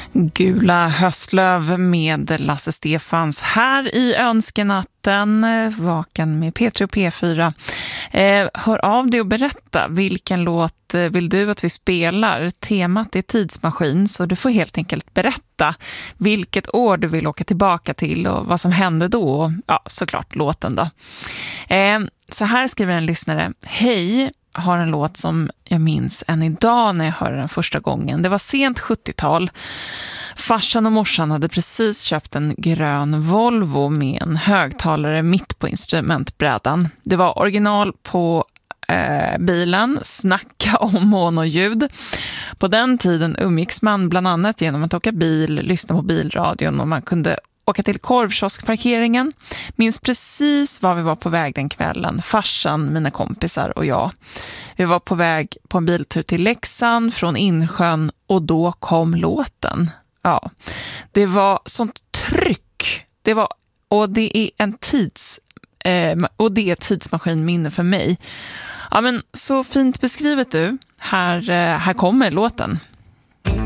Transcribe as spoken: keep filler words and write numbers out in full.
Gula höstlöv med Lasse Stefans här i önskenatten, vaken med P tre och P fyra. Eh, hör av dig och berätta vilken låt vill du att vi spelar. Temat är tidsmaskin, så du får helt enkelt berätta vilket år du vill åka tillbaka till och vad som hände då. Och, ja, såklart låten då. Eh, så här skriver en lyssnare: hej, har en låt som jag minns än idag när jag hörde den första gången. Det var sent sjuttiotal. Farsan och morsan hade precis köpt en grön Volvo med en högtalare mitt på instrumentbrädan. Det var original på eh, bilen, snacka om monoljud. På den tiden umgicks man bland annat genom att åka bil, lyssna på bilradion, och man kunde åka till korvkioskparkeringen. Minns precis var vi var på väg den kvällen. Farsan, mina kompisar och jag. Vi var på väg på en biltur till Leksand från Insjön, och då kom låten. Ja, det var sånt tryck. Det var, och det är en tids eh, och det är ett tidsmaskinminne för mig. Ja, men så fint beskrivet du. Här, eh, här kommer låten.